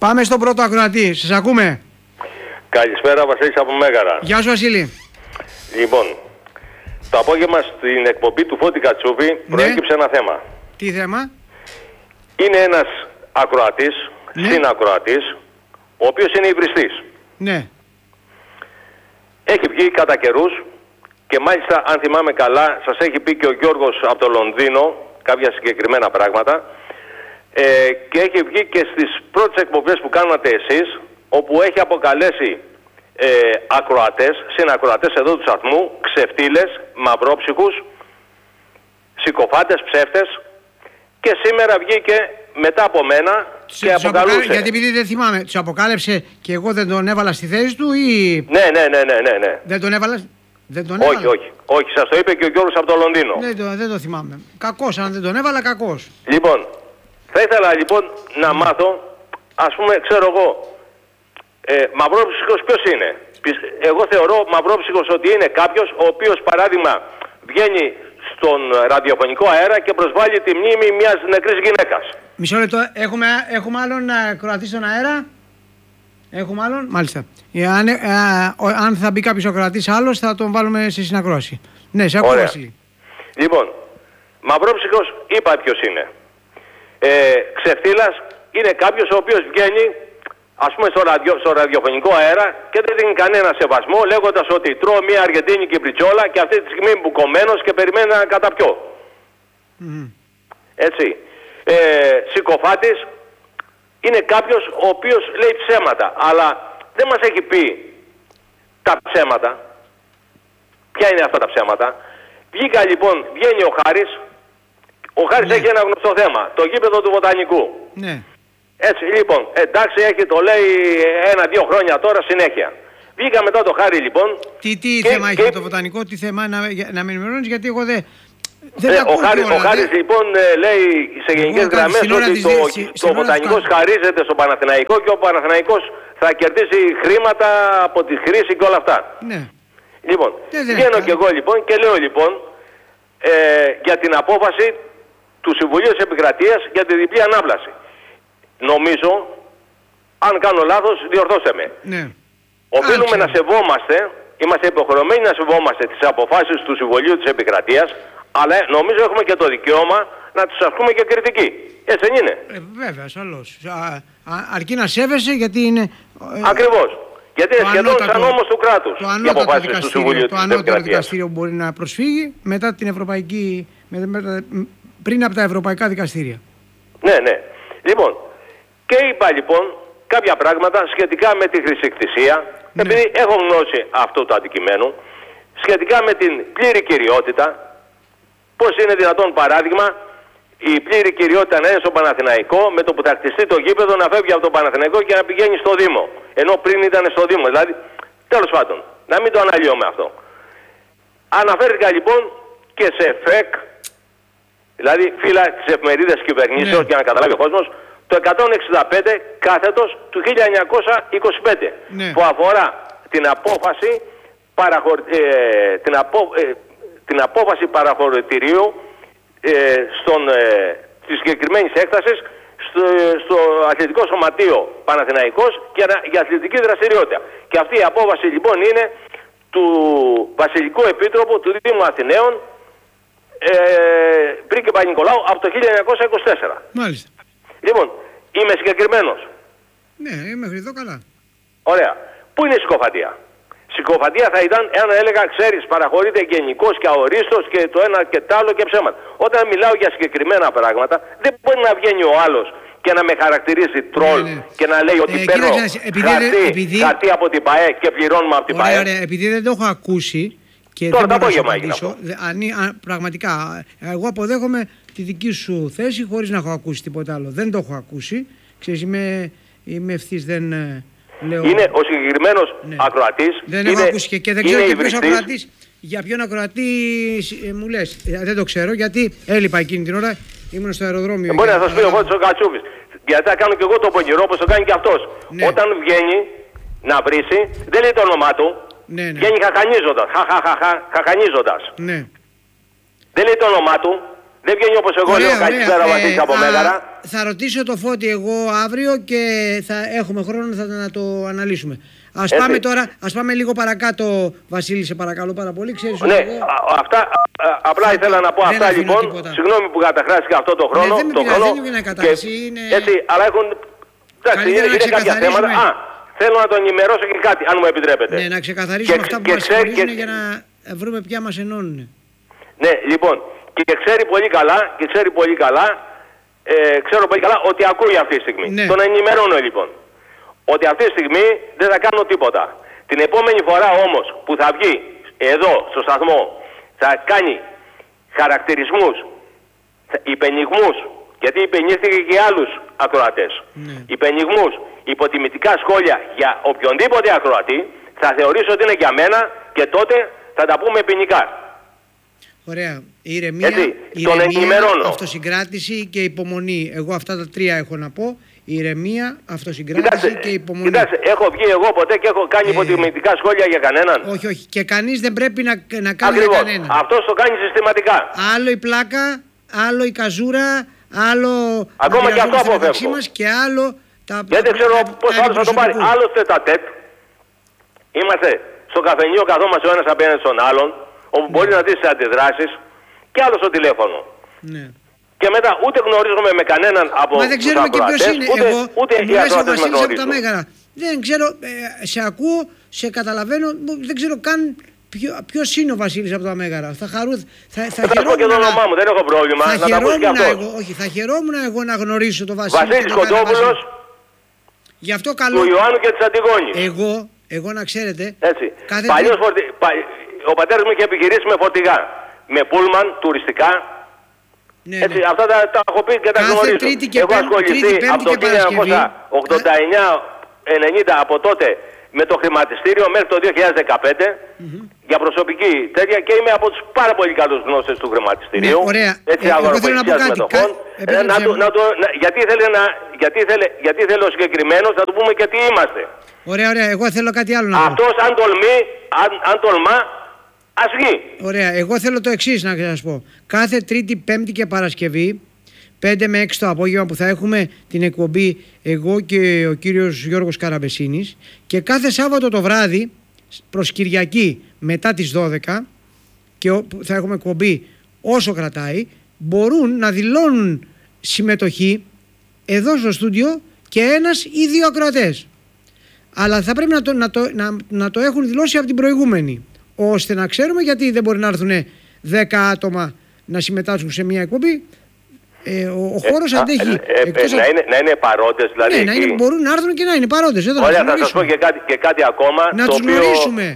Πάμε στον πρώτο ακροατή. Σας ακούμε. Καλησπέρα, Βασίλης από Μέγαρα. Γεια σου, Βασίλη. Λοιπόν, το απόγευμα στην εκπομπή του Φώτη Κατσούβη προέκυψε ένα θέμα. Τι θέμα? Είναι ένας ακροατής, συνακροατής, ο οποίος είναι υβριστής. Ναι. Έχει βγει κατά καιρούς και μάλιστα, αν θυμάμαι καλά, σας έχει πει και ο Γιώργος από το Λονδίνο κάποια συγκεκριμένα πράγματα, και έχει βγει και στις πρώτες εκπομπές που κάνατε εσείς, όπου έχει αποκαλέσει ακροατές, συνακροατές εδώ του σταθμού, ξεφτύλες, μαυρόψυχους, συκοφάντες, ψεύτες, και σήμερα βγήκε μετά από μένα και αποκαλούσε. Γιατί επειδή δεν θυμάμαι, τους αποκάλυψε και εγώ δεν τον έβαλα στη θέση του ή... Ναι. Δεν τον έβαλα? Όχι, σας το είπε και ο Γιώργος από το Λονδίνο. Δεν το θυμάμαι. Κακός, αν δεν τον έβαλα, κακός. Λοιπόν, θα ήθελα λοιπόν να μάθω, ας πούμε, ξέρω εγώ, μαυρόψυχος ποιος είναι? Εγώ θεωρώ μαυρόψυχος ότι είναι κάποιος ο οποίος, παράδειγμα, βγαίνει στον ραδιοφωνικό αέρα και προσβάλλει τη μνήμη μιας νεκρής γυναίκας. Μισό λεπτό, έχουμε άλλον ακροατή στον αέρα? Έχουμε άλλον, μάλιστα. Αν θα μπει κάποιος ακροατής άλλος, θα τον βάλουμε σε συνακρόαση. Ναι, σε ακούω, Βασίλη. Λοιπόν, μαυρόψυχος είπα ποιος είναι. Ξεφτύλας είναι κάποιος ο οποίος βγαίνει, ας πούμε, στο ραδιοφωνικό αέρα και δεν δίνει κανένα σεβασμό, λέγοντας ότι τρώω μια αργεντίνικη μπριτσόλα και αυτή τη στιγμή είμαι μπουκωμένος και περιμένει να καταπιώ. Έτσι. Συκοφάτης είναι κάποιος ο οποίος λέει ψέματα, αλλά δεν μας έχει πει τα ψέματα. Ποια είναι αυτά τα ψέματα? Βγαίνει ο Χάρης. Ο Χάρης έχει ένα γνωστό θέμα, το γήπεδο του Βοτανικού. Ναι. Έτσι, λοιπόν, εντάξει, το λέει 1-2 χρόνια τώρα συνέχεια. Βγήκα μετά το Χάρη, λοιπόν. Τι θέμα έχει το Βοτανικό, τι θέμα να με ενημερώνεις, γιατί εγώ δεν ο Χάρης λοιπόν λέει σε γενικές γραμμές ότι το Βοτανικός χαρίζεται στο Παναθηναϊκό και ο Παναθηναϊκός θα κερδίσει χρήματα από τη χρήση και όλα αυτά. Ναι. Λοιπόν, βγαίνω και εγώ λοιπόν και λέω λοιπόν για την απόφαση του Συμβουλίου της Επικρατείας για τη διπλή ανάπλαση. Νομίζω, αν κάνω λάθος, διορθώστε με. Ναι. Οφείλουμε να σεβόμαστε, είμαστε υποχρεωμένοι να σεβόμαστε τις αποφάσεις του Συμβουλίου της Επικρατείας, αλλά νομίζω έχουμε και το δικαίωμα να τους ασκούμε και κριτική. Έτσι δεν είναι? Βέβαια, ασφαλώς. Αρκεί να σέβεσαι, γιατί είναι... Ακριβώς. Γιατί είναι σχεδόν σαν νόμος του κράτους οι αποφάσεις του Συμβουλίου της Επικρατείας. Το ανώτατο δικαστήριο μπορεί να προσφύγει μετά την ευρωπαϊκή... πριν από τα ευρωπαϊκά δικαστήρια. Ναι. Λοιπόν, και είπα λοιπόν κάποια πράγματα σχετικά με τη χρησικτησία, επειδή έχω γνώση αυτού του αντικειμένου, σχετικά με την πλήρη κυριότητα, πώς είναι δυνατόν, παράδειγμα, η πλήρη κυριότητα να είναι στο Παναθηναϊκό, με το που θα χτιστεί το γήπεδο να φεύγει από το Παναθηναϊκό και να πηγαίνει στο Δήμο, ενώ πριν ήταν στο Δήμο. Δηλαδή, τέλος πάντων, να μην το αναλύουμε αυτό. Αναφέρθηκα λοιπόν και σε ΦΕΚ, δηλαδή φύλλα της εφημερίδας κυβερνήσεως, για να καταλάβει ο κόσμος, το 165 κάθετος του 1925, που αφορά την απόφαση την απόφαση παραχωρητηρίου της συγκεκριμένης έκτασης στο Αθλητικό Σωματείο Παναθηναϊκός για αθλητική δραστηριότητα. Και αυτή η απόφαση λοιπόν είναι του Βασιλικού Επίτροπου του Δήμου Αθηναίων, Μπρίκε Παπα-Νικολάου, από το 1924. Μάλιστα. Λοιπόν, είμαι συγκεκριμένος? Ναι, μέχρι εδώ καλά. Ωραία. Πού είναι η συκοφαντία? Συκοφαντία θα ήταν εάν έλεγα, ξέρεις, παραχωρείται γενικός και αορίστος και το ένα και το άλλο και ψέματα. Όταν μιλάω για συγκεκριμένα πράγματα, δεν μπορεί να βγαίνει ο άλλος και να με χαρακτηρίζει τρόλ και να λέει ότι παίρνω χαρτί από την ΠΑΕ και πληρώνουμε από την ΠΑΕ. Ωραία, επειδή δεν το έχω ακούσει και τώρα δεν μπορώ μπορώ να να απαντήσω, πραγματικά, εγώ αποδέχομαι τη δική σου θέση χωρίς να έχω ακούσει τίποτα άλλο. Δεν το έχω ακούσει. Ξέρεις, είμαι ευθύς, δεν... Είναι ο συγκεκριμένος ακροατής. Δεν έχω ακούσει και δεν ξέρω και ποιος ακροατής. Για ποιον ακροατή μου λες? Δεν το ξέρω, γιατί έλειπα εκείνη την ώρα. Ήμουν στο αεροδρόμιο. Μπορεί να σας πει ο Φώτης ο Κατσούβης. Γιατί θα κάνω και εγώ το πονηρό όπως το κάνει και αυτός. Ναι. Όταν βγαίνει να βρίσει, δεν λέει το όνομά του. Ναι. Βγαίνει χαχανίζοντας. Χαχανίζοντας. Ναι. Δεν λέει το όνομά του. Δεν βγαίνει όπως εγώ λέω κάτι πέρα Βασίλης από Μέγαρα. Θα ρωτήσω το Φώτη εγώ αύριο και θα έχουμε χρόνο να το αναλύσουμε. Ας πάμε λίγο παρακάτω, Βασίλη, σε παρακαλώ πάρα πολύ. Ξέρεις, ναι, αυτά, απλά ήθελα να πω αυτά λοιπόν. Συγγνώμη που καταχράστηκα αυτό το χρόνο. Δεν είναι κατάσταση. Έτσι, αλλά έχουν. Εντάξει, είναι κάποια θέματα. Θέλω να τον ενημερώσω και κάτι, αν μου επιτρέπετε. Ναι, να ξεκαθαρίσουμε αυτά που μας χωρίζουν για να βρούμε ποια μας ενώνουν. Ναι, λοιπόν, και ξέρει πολύ καλά, ξέρω πολύ καλά ότι ακούει αυτή τη στιγμή. Ναι. Τον ενημερώνω λοιπόν. Ότι αυτή τη στιγμή δεν θα κάνω τίποτα. Την επόμενη φορά όμως που θα βγει εδώ στο σταθμό θα κάνει χαρακτηρισμούς, υπενιγμούς, γιατί υπενήχθηκε και άλλους ακροατές. Ναι. Υπενιγμούς, υποτιμητικά σχόλια για οποιονδήποτε ακροατή θα θεωρήσω ότι είναι για μένα και τότε θα τα πούμε ποινικά. Ωραία. Ηρεμία, αυτοσυγκράτηση και υπομονή. Εγώ αυτά τα τρία έχω να πω. Ηρεμία, αυτοσυγκράτηση και υπομονή. Κοιτάξτε, έχω βγει εγώ ποτέ και έχω κάνει υποτιμητικά σχόλια για κανέναν. Όχι. Και κανείς δεν πρέπει να κάνει για κανέναν. Αυτός το κάνει συστηματικά. Άλλο η πλάκα, άλλο η καζούρα, άλλο. Ακόμα και αυτό αποφεύγω. Μας και άλλο. Γιατί δεν ξέρω πώς άλλος θα το πάρει. Άλλο τετατέτ. Είμαστε στο καφενείο, καθόμαστε ο ένας απέναντι στον άλλον, όπου μπορεί να δεις τις αντιδράσεις, και άλλο στο τηλέφωνο. Ναι. Και μετά ούτε γνωρίζουμε με κανέναν από τους ακροατές. Μα δεν ξέρουμε και ποιος είναι. Ούτε οι ακροατές με γνωρίζουν. Από τα Μέγαρα. Δεν ξέρω, σε ακούω, σε καταλαβαίνω, δεν ξέρω καν ποιος είναι ο Βασίλης από τα Μέγαρα. Θα πω και το όνομά μου, δεν έχω πρόβλημα. Θα χαιρόμουν εγώ να γνωρίσω τον Βασίλη. Βασίλης Κοντόπουλος. Γι' αυτό καλό. Του Ιωάννου και της Αντιγόνης. Εγώ να ξέρετε. Έτσι. Ο πατέρας μου είχε επιχειρήσει με φορτηγά. Με πούλμαν, τουριστικά. Ναι, έτσι, αυτά τα έχω πει και τα γνωρίζω. Έχω ασχοληθεί από το 1989-90 από τότε με το χρηματιστήριο μέχρι το 2015 για προσωπική τέτοια και είμαι από τους πάρα πολύ καλούς γνώστες του χρηματιστηρίου. Ναι, ωραία. Έτσι, αγοροπολιτείας μετοχών. Γιατί θέλω συγκεκριμένος να του πούμε και τι είμαστε. Ωραία. Εγώ θέλω κάτι άλλο να πω. Αυτός αν τολμά, ας βγει. Ωραία. Εγώ θέλω το εξής να σας πω. Κάθε Τρίτη, Πέμπτη και Παρασκευή, 5 με 6 το απόγευμα που θα έχουμε την εκπομπή εγώ και ο κύριος Γιώργος Καραμπεσίνης, και κάθε Σάββατο το βράδυ προς Κυριακή μετά τις 12 και θα έχουμε εκπομπή όσο κρατάει, μπορούν να δηλώνουν συμμετοχή εδώ στο στούντιο και ένας ή δύο ακροατές. Αλλά θα πρέπει να το έχουν δηλώσει από την προηγούμενη, ώστε να ξέρουμε γιατί δεν μπορεί να έρθουν 10 άτομα να συμμετάσχουν σε μια εκπομπή. Ο χώρος αντέχει. Να είναι παρόντες, δηλαδή. Ναι, μπορούν να έρθουν και να είναι παρόντες. Ωραία, θα σας πω και κάτι ακόμα. Να τους γνωρίσουμε,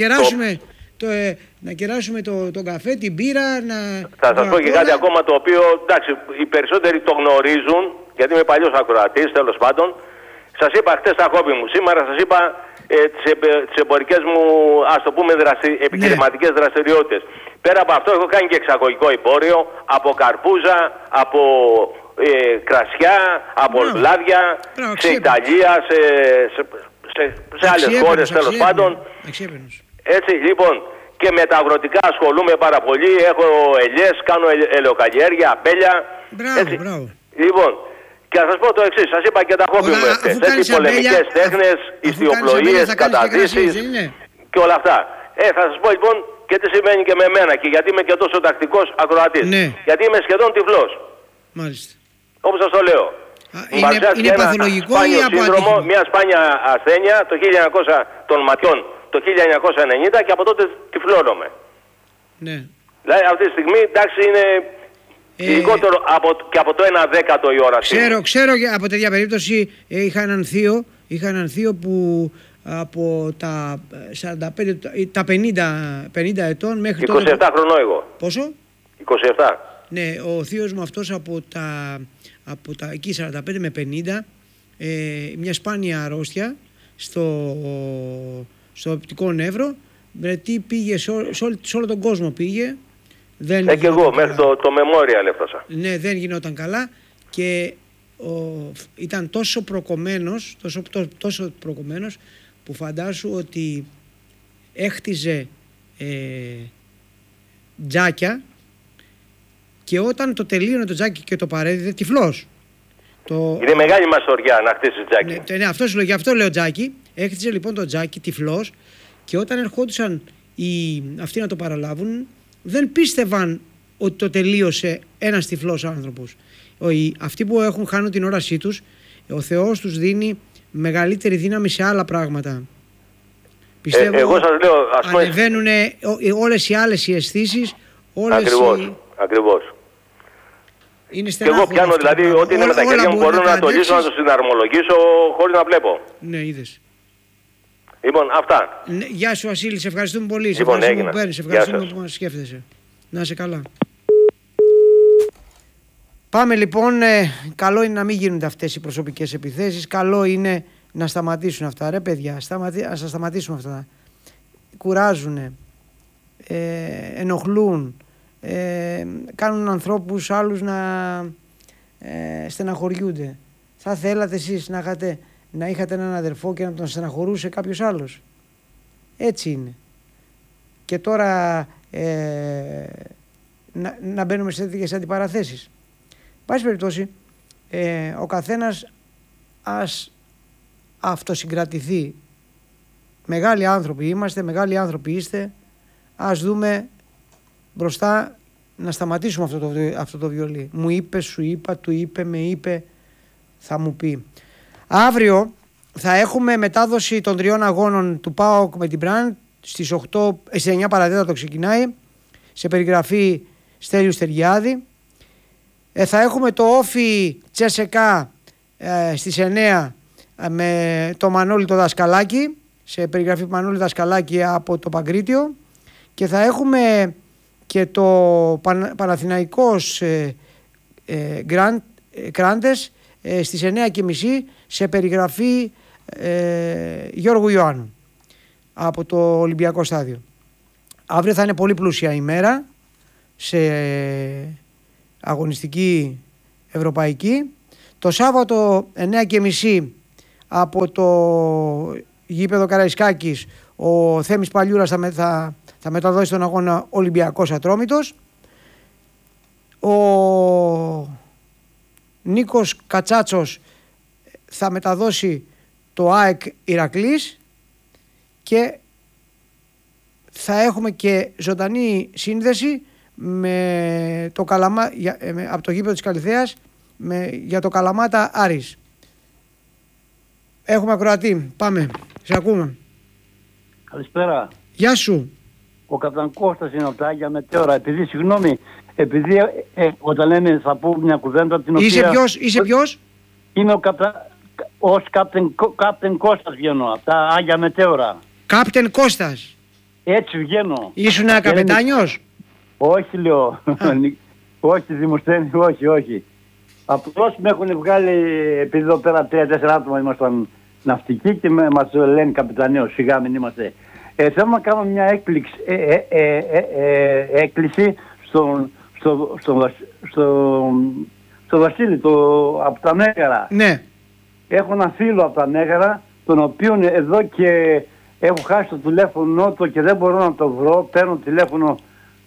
να κεράσουμε τον καφέ, την μπύρα. Θα σας πω και κάτι ακόμα το οποίο, εντάξει, οι περισσότεροι το γνωρίζουν, γιατί είμαι παλιός ακροατής, τέλος πάντων. Σας είπα χτες τα χόμπι μου, σήμερα σας είπα τις εμπορικές μου, ας το πούμε, επιχειρηματικές δραστηριότητες. Πέρα από αυτό έχω κάνει και εξαγωγικό εμπόριο από καρπούζα, από κρασιά, από λάδια, σε Ιταλία, σε άλλες χώρες τέλος πάντων. Έτσι λοιπόν, και με τα αγροτικά ασχολούμαι πάρα πολύ, έχω ελιές, κάνω ελαιοκαλλιέργεια, αμπέλια. Μπράβο. Λοιπόν, και θα σας πω το εξής, σας είπα και τα χόμπι μου εχθές, έτσι, πολεμικές τέχνες, ιστιοπλοείες, καταδύσεις και όλα αυτά. Θα σας πω λοιπόν και τι σημαίνει και με μένα και γιατί είμαι και τόσο τακτικός ακροατής. Ναι. Γιατί είμαι σχεδόν τυφλός. Μάλιστα. Όπως σας το λέω. Είναι παθολογικό ή σύνδρομο, μια σπάνια ασθένεια των ματιών το 1990 και από τότε τυφλώνομαι. Ναι. Δηλαδή αυτή τη στιγμή, εντάξει, είναι λιγότερο και από το 1/10 η ώρα. Ξέρω από τέτοια περίπτωση, είχα έναν θείο που από τα 45, τα 50 ετών μέχρι 27 χρονών εγώ. Πόσο? 27. Ναι, ο θείος μου αυτός από τα εκεί 45 με 50, μια σπάνια αρρώστια στο οπτικό νεύρο, τι πήγε σε όλο τον κόσμο πήγε. Και εγώ μέχρι το Memorial έφτασα. Ναι, δεν γινόταν καλά και ήταν τόσο προκομμένος που φαντάσου ότι έχτιζε τζάκια και όταν το τελείωνε το Τζάκι και το παρέδιδε, τυφλός. Είναι μεγάλη μαστοριά να χτίσει Τζάκι. Ναι, γι' αυτό λέω Τζάκι. Έκτιζε λοιπόν το Τζάκι τυφλός και όταν ερχόντουσαν αυτοί να το παραλάβουν, δεν πίστευαν ότι το τελείωσε ένας τυφλός άνθρωπος. Αυτοί που χάνουν την όρασή τους, ο Θεός τους δίνει μεγαλύτερη δύναμη σε άλλα πράγματα. Πιστεύω εγώ σας λέω, ανεβαίνουν όλες οι άλλες οι αισθήσεις. Ακριβώς. Είναι και εγώ πιάνω δηλαδή ό,τι είναι με τα χέρια μου μπορώ να το λύσω, να το συναρμολογήσω χωρίς να βλέπω. Ναι, είδες. Λοιπόν, αυτά. Ναι, γεια σου Βασίλη, σε ευχαριστούμε πολύ. Λοιπόν, σε ευχαριστούμε που παίρνεις, σε ευχαριστούμε που μας σκέφτεσαι. Να είσαι καλά. Πάμε λοιπόν, καλό είναι να μην γίνονται αυτές οι προσωπικές επιθέσεις, καλό είναι να σταματήσουν αυτά. Ρε παιδιά, ας σταματήσουμε αυτά. Κουράζουνε, ενοχλούν, κάνουν ανθρώπους άλλους να στεναχωριούνται. Θα θέλατε εσείς να είχατε έναν αδερφό και να τον στεναχωρούσε κάποιος άλλος? Έτσι είναι. Και τώρα να μπαίνουμε σε τέτοιες αντιπαραθέσεις. Πάση περιπτώσει, ο καθένας ας αυτοσυγκρατηθεί. Μεγάλοι άνθρωποι είμαστε, μεγάλοι άνθρωποι είστε. Ας δούμε μπροστά να σταματήσουμε αυτό το βιολί. Μου είπε, σου είπα, του είπε, με είπε, θα μου πει. Αύριο θα έχουμε μετάδοση των 3 αγώνων του ΠΑΟΚ με την Μπραντ στις 9 παρατέταρτο ξεκινάει, σε περιγραφή Στέλιου Στεργιάδη. Θα έχουμε το Όφι Τσέσεκα στις 9 με το Μανώλη το Δασκαλάκη, σε περιγραφή Μανώλη Δασκαλάκη από το Παγκρίτιο, και θα έχουμε και το Παναθηναϊκός Κράντες στις 9:30 σε περιγραφή Γιώργου Ιωάννου από το Ολυμπιακό Στάδιο. Αύριο θα είναι πολύ πλούσια ημέρα σε αγωνιστική ευρωπαϊκή. Το Σάββατο 9:30 από το γήπεδο Καραϊσκάκης ο Θέμης Παλιούρας θα μεταδώσει τον αγώνα Ολυμπιακός Ατρόμητος. Ο Νίκος Κατσάτσος θα μεταδώσει το ΑΕΚ Ηρακλής και θα έχουμε και ζωντανή σύνδεση με το από το γήπεδο της Καλιθέας για το Καλαμάτα Άρης. Έχουμε ακροατή. Πάμε. Σε ακούμε. Καλησπέρα. Γεια σου. Ο Καπτάν Κώστας είναι από τα Άγια Μετέωρα. Επειδή όταν λέμε θα πω μια κουβέντα την οποία... Είσαι ποιος? Είμαι ως Κάπτεν Κώστας βγαίνω από τα Άγια Μετέωρα. Κάπτεν Κώστας. Έτσι βγαίνω. Ήσουν καπετάνιος? Όχι λέω. Όχι Δημοσθένη, όχι. Απλώς με έχουν βγάλει, επειδή εδώ πέρα 3-4 άτομα ήμασταν ναυτικοί και μας λένε καπετανίος, σιγά μην είμαστε. Θέλω να κάνω μια έκκληση στο Βασίλη από τα Μέγαρα. Ναι. Έχω ένα φίλο από τα Μέγαρα, τον οποίο εδώ και έχω χάσει το τηλέφωνο του και δεν μπορώ να το βρω. Παίρνω τηλέφωνο.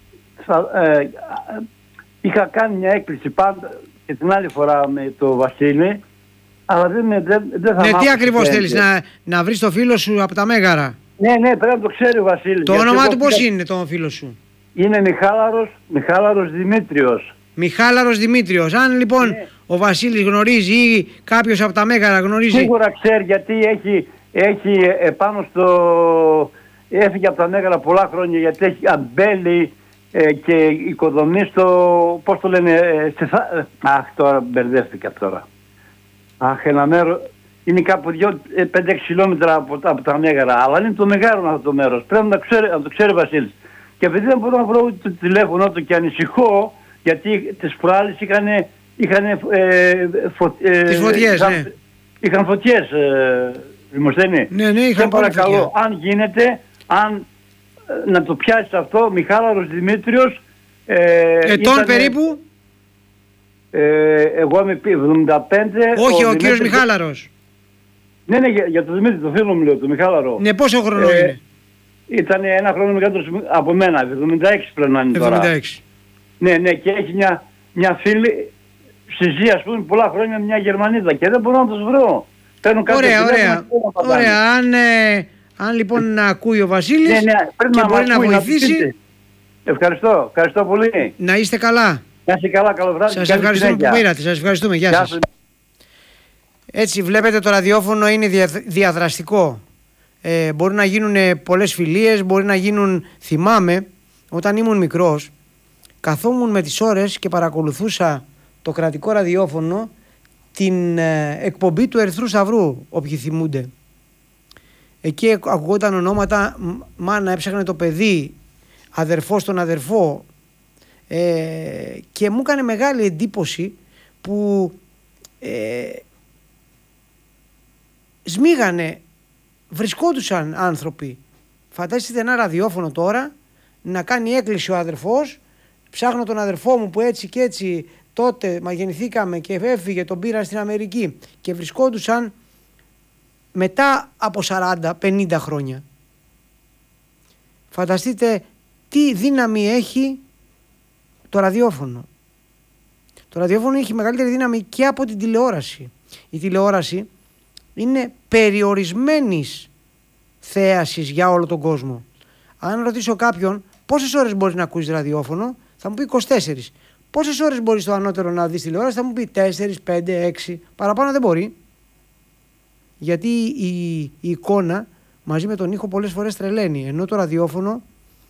Είχα κάνει μια έκκληση πάντα και την άλλη φορά με το Βασίλη, αλλά δεν θα... Ναι, τι ακριβώς θέλεις, να βρεις το φίλο σου από τα Μέγαρα? Ναι, πρέπει να το ξέρει ο Βασίλης. Το όνομά του πώς είναι το φίλο σου? Είναι Μιχάλαρος Δημήτριος. Μιχάλαρος Δημήτριος. Αν λοιπόν ο Βασίλης γνωρίζει ή κάποιος από τα Μέγαρα γνωρίζει... Σίγουρα ξέρει, γιατί έχει επάνω στο... Έφυγε από τα Μέγαρα πολλά χρόνια, γιατί έχει αμπέλει και οικοδομή στο... Πώς το λένε... τώρα μπερδεύτηκα τώρα. Ένα μέρο... Είναι κάπου 5-6 χιλιόμετρα από τα Μέγαρα, αλλά είναι το μεγάλο αυτό το μέρος. Πρέπει να το ξέρει ο Βασίλης. Και επειδή δεν μπορώ να βρω το τηλέφωνο του και ανησυχώ, γιατί τις προάλλες είχαν φωτιές, ναι. Είχαν φωτιές, Δημοσθένη. Ναι, είχαν παρακαλώ, φωτιά. αν γίνεται, να το πιάσεις αυτό, Μιχάλαρος Δημήτριος. Ετών περίπου? Εγώ είμαι 75. Όχι, ο κύριος Μιχάλαρος. Ναι, για τον Δημήτρη, το φίλο μου λέω, τον Μιχάλαρο. Ναι, πόσο χρόνο είναι? Ήταν ένα χρόνο μεγαλύτερος από μένα, 76 πρέπει να είναι τώρα. 76. Ναι, και έχει μια φίλη συζεί, ας πούμε, πολλά χρόνια μια Γερμανίδα και δεν μπορώ να τους βρω. Παίρνουν κάποια ωραία. Αν λοιπόν να ακούει ο Βασίλης πρέπει και να μπορεί να βοηθήσει. Ευχαριστώ πολύ. Να είστε καλά. Να είστε καλά, καλό βράδυ. Σας ευχαριστούμε που πήρατε. Σας ευχαριστούμε. Γεια σας. Έτσι βλέπετε, το ραδιόφωνο είναι διαδραστικό. Μπορεί να γίνουν πολλές φιλίες, μπορεί να γίνουν... Θυμάμαι, όταν ήμουν μικρός, καθόμουν με τις ώρες και παρακολουθούσα το κρατικό ραδιόφωνο, την εκπομπή του Ερυθρού Σταυρού, όποιοι θυμούνται. Εκεί ακουγόταν ονόματα, μάνα έψαχνε το παιδί, αδερφός τον αδερφό, και μου έκανε μεγάλη εντύπωση που σμίγανε, βρισκόντουσαν άνθρωποι. Φανταστείτε ένα ραδιόφωνο τώρα να κάνει έκκληση ο αδερφός, ψάχνω τον αδερφό μου που έτσι και έτσι τότε γεννηθήκαμε και έφυγε, τον πήραν στην Αμερική, και βρισκόντουσαν μετά από 40-50 χρόνια. Φανταστείτε τι δύναμη έχει το ραδιόφωνο. Το ραδιόφωνο έχει μεγαλύτερη δύναμη και από την τηλεόραση. Η τηλεόραση είναι περιορισμένης θέασης για όλο τον κόσμο. Αν ρωτήσω κάποιον πόσες ώρες μπορείς να ακούσεις ραδιόφωνο, θα μου πει 24. Πόσες ώρες μπορείς το ανώτερο να δεις τηλεόραση, θα μου πει 4, 5, 6. Παραπάνω δεν μπορεί. Γιατί η εικόνα μαζί με τον ήχο πολλές φορές τρελαίνει. Ενώ το ραδιόφωνο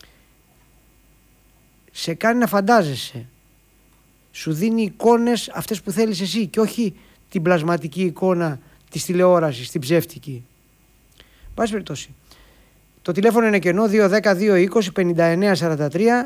σε κάνει να φαντάζεσαι. Σου δίνει εικόνες αυτές που θέλεις εσύ και όχι την πλασματική εικόνα της τηλεόρασης, την ψεύτικη. Πάση περιπτώσει. Το τηλέφωνο είναι κενό 210-220-5943,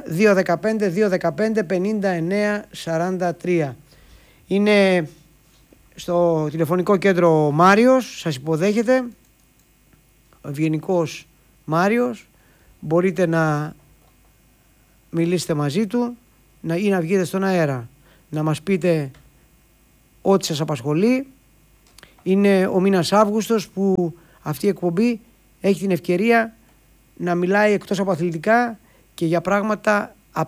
215-215-5943. Είναι στο τηλεφωνικό κέντρο ο Μάριος, σας υποδέχεται, ο ευγενικός Μάριος. Μπορείτε να μιλήσετε μαζί του ή να βγείτε στον αέρα, να μας πείτε ό,τι σας απασχολεί. Είναι ο μήνας Αύγουστος που αυτή η εκπομπή έχει την ευκαιρία να μιλάει εκτός από αθλητικά και για πράγματα